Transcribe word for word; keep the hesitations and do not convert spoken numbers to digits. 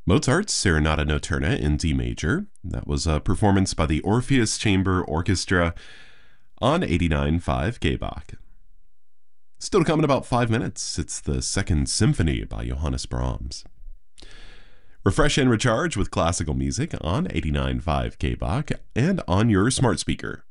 Mozart's Serenata Notturna in D major. That was a performance by the Orpheus Chamber Orchestra on eighty-nine point five K B A C. Still to come in about five minutes, it's the Second Symphony by Johannes Brahms. Refresh and recharge with classical music on eighty-nine point five K B A C and on your smart speaker.